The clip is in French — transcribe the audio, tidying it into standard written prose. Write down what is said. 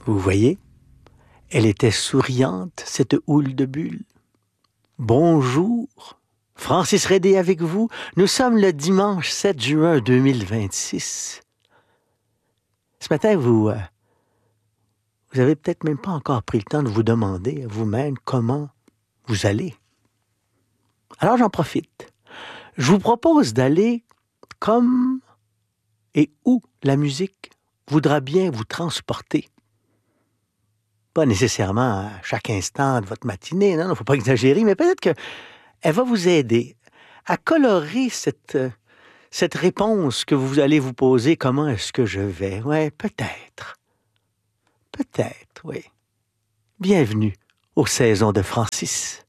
Vous voyez, elle était souriante, cette houle de bulles. Bonjour, Francis Redé avec vous. Nous sommes le dimanche 7 juin 2026. Ce matin, vous avez peut-être même pas encore pris le temps de vous demander à vous-même comment vous allez. Alors j'en profite. Je vous propose d'aller comme et où la musique voudra bien vous transporter. Pas nécessairement à chaque instant de votre matinée, non, il ne faut pas exagérer, mais peut-être qu'elle va vous aider à colorer cette réponse que vous allez vous poser. Comment est-ce que je vais? Oui, peut-être. Peut-être, oui. Bienvenue aux saisons de Francis.